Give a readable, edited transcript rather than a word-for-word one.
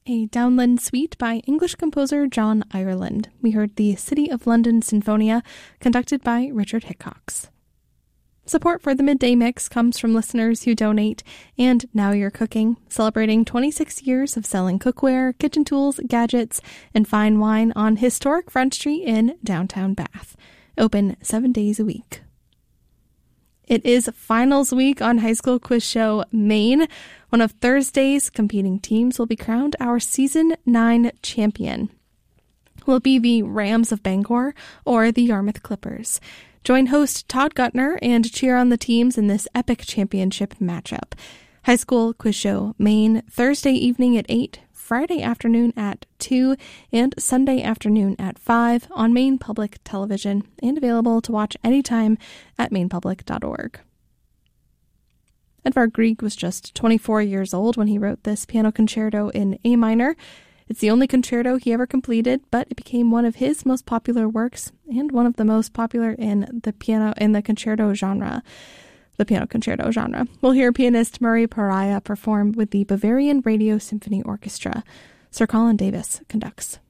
a Downland suite by English composer John Ireland. We heard the City of London Sinfonia, conducted by Richard Hickox. Support for the Midday Mix comes from listeners who donate, and Now You're Cooking, celebrating 26 years of selling cookware, kitchen tools, gadgets, and fine wine on historic Front Street in downtown Bath. Open 7 days a week. It is finals week on High School Quiz Show Maine. One of Thursday's competing teams will be crowned our Season 9 champion. Will it be the Rams of Bangor or the Yarmouth Clippers? Join host Todd Gutner and cheer on the teams in this epic championship matchup. High School Quiz Show Maine, Thursday evening at 8, Friday afternoon at 2, and Sunday afternoon at 5 on Maine Public Television, and available to watch anytime at mainepublic.org. Edvard Grieg was just 24 years old when he wrote this piano concerto in A minor. It's the only concerto he ever completed, but it became one of his most popular works and one of the most popular in the piano concerto genre. The piano concerto genre. We'll hear pianist Murray Pariah perform with the Bavarian Radio Symphony Orchestra. Sir Colin Davis conducts.